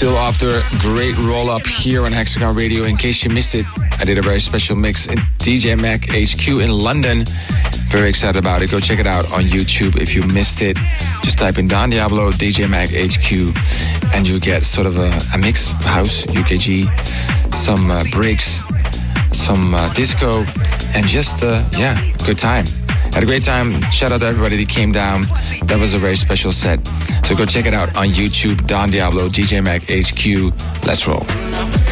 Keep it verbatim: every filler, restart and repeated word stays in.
Still after great roll-up here on Hexagon Radio. In case you missed it, I did a very special mix in D J Mag H Q in London. Very excited about it. Go check it out on YouTube if you missed it. Just type in Don Diablo, D J Mag H Q, and you get sort of a, a mix of house, U K G, some uh, breaks, some uh, disco, and just, uh, yeah, good time. Had a great time. Shout out to everybody that came down. That was a very special set. So go check it out on YouTube, Don Diablo, D J Mag H Q. Let's roll.